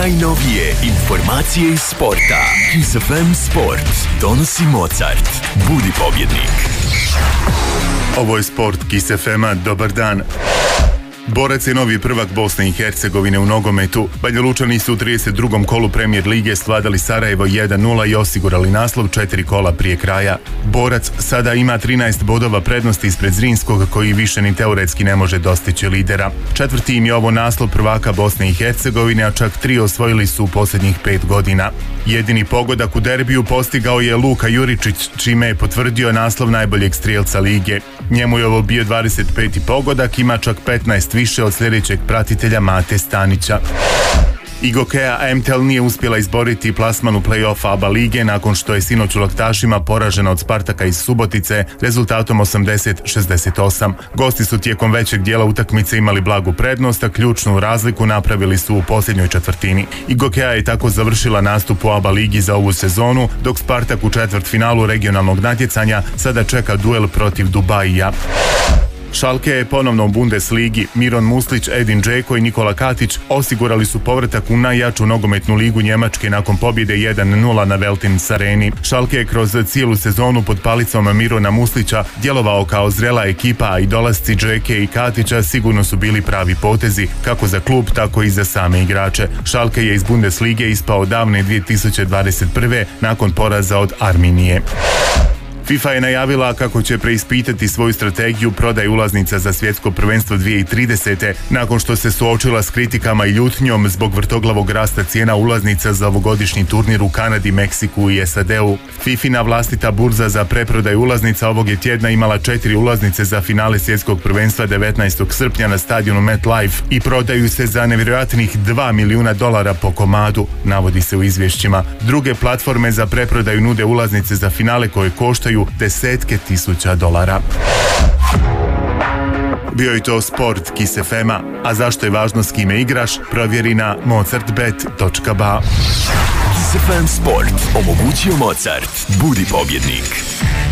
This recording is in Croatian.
Najnovije informacije iz sporta. Kiss FM Sport donosi Mozart. Budi pobjednik. Ovo je Sport Kiss FM-a. Dobar dan. Borac je novi prvak Bosne i Hercegovine u nogometu. Banjalučani su u 32. kolu Premier lige svladali Sarajevo 1-0 i osigurali naslov 4 kola prije kraja. Borac sada ima 13 bodova prednosti ispred Zrinskog, koji više ni teoretski ne može dostići lidera. Četvrti im je ovo naslov prvaka Bosne i Hercegovine, a čak 3 osvojili su u posljednjih 5 godina. Jedini pogodak u derbiju postigao je Luka Juričić, čime je potvrdio naslov najboljeg strijelca lige. Njemu je ovo bio 25. pogodak, ima čak 15 više od sljedećeg pratitelja Mate Stanića. Igokea MTL nije uspjela izboriti plasman u play-off ABA lige nakon što je sinoć u Laktašima poražena od Spartaka iz Subotice rezultatom 80-68. Gosti su tijekom većeg dijela utakmice imali blagu prednost, a ključnu razliku napravili su u posljednjoj četvrtini. Igokea je tako završila nastup u ABA ligi za ovu sezonu, dok Spartak u četvrtfinalu regionalnog natjecanja sada čeka duel protiv Dubaija. Schalke je ponovno u Bundesligi. Miron Muslić, Edin Džeko i Nikola Katić osigurali su povratak u najjaču nogometnu ligu Njemačke nakon pobjede 1-0 na Veltins areni. Schalke je kroz cijelu sezonu pod palicom Mirona Muslića djelovao kao zrela ekipa, a i dolasci Džeke i Katića sigurno su bili pravi potezi, kako za klub, tako i za same igrače. Schalke je iz Bundeslige ispao davne 2021. nakon poraza od Arminije. FIFA je najavila kako će preispitati svoju strategiju prodaje ulaznica za svjetsko prvenstvo 2030. nakon što se suočila s kritikama i ljutnjom zbog vrtoglavog rasta cijena ulaznica za ovogodišnji turnir u Kanadi, Meksiku i SAD-u. FIFIna vlastita burza za preprodaju ulaznica ovog je tjedna imala 4 ulaznice za finale svjetskog prvenstva 19. srpnja na stadionu MetLife i prodaju se za nevjerojatnih $2 milijuna po komadu, navodi se u izvješćima. Druge platforme za preprodaju nude ulaznice za finale koje koštaju desetke tisuća dolara. Bio je to Sport Kiss FM-a, a zašto je važno s kime igraš, provjeri na mozartbet.ba. Kiss FM Sport omogućio Mozart. Budi pobjednik.